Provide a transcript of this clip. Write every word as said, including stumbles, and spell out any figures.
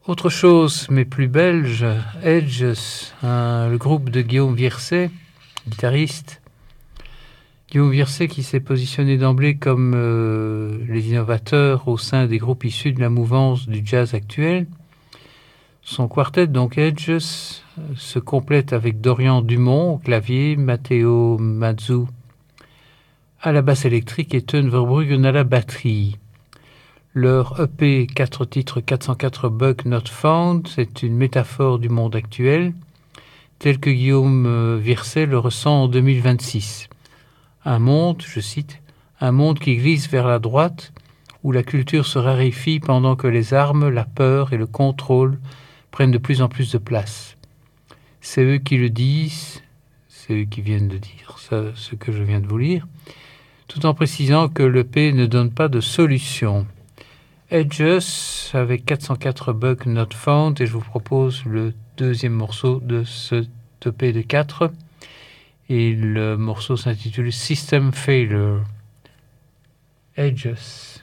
Autre chose, mais plus belge, Edges, un, le groupe de Guillaume Vierset, guitariste. Guillaume Vierset qui s'est positionné d'emblée comme euh, les innovateurs au sein des groupes issus de la mouvance du jazz actuel. Son quartet, donc Edges, se complète avec Dorian Dumont au clavier, Matteo Mazzu à la basse électrique et Teun Verbruggen à la batterie. Leur E P quatre titres quatre cent quatre Bugs Not Found, c'est une métaphore du monde actuel, tel que Guillaume Vierset le ressent en deux mille vingt-six. Un monde, je cite, un monde qui glisse vers la droite, où la culture se raréfie pendant que les armes, la peur et le contrôle prennent de plus en plus de place. C'est eux qui le disent, c'est eux qui viennent de dire ça, ce que je viens de vous lire, tout en précisant que l'E P ne donne pas de solution. Edges avec quatre cent quatre Bugs Not Found, et je vous propose le deuxième morceau de ce E P de quatre, et le morceau s'intitule System Failure. Edges.